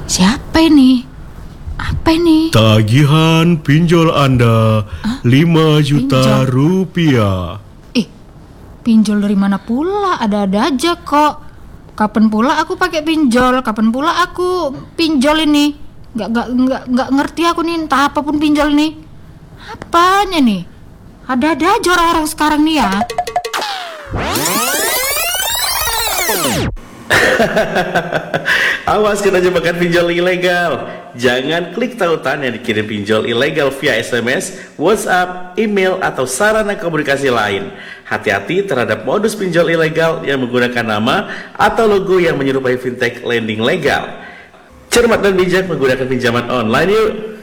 Siapa ini? Apa ini? Tagihan pinjol Anda 5 juta rupiah. Pinjol dari mana pula? Ada-ada aja kok. Kapan pula aku pakai pinjol? Kapan pula aku pinjol ini? Nggak ngerti aku nih, entah apapun pinjol nih. Apanya nih? Ada-ada aja orang-orang sekarang nih ya. Awas kena jebakan pinjol ilegal. Jangan klik tautan yang dikirim pinjol ilegal via SMS, WhatsApp, email, atau sarana komunikasi lain. Hati-hati terhadap modus pinjol ilegal yang menggunakan nama atau logo yang menyerupai fintech lending legal. Cermat dan bijak menggunakan pinjaman online yuk.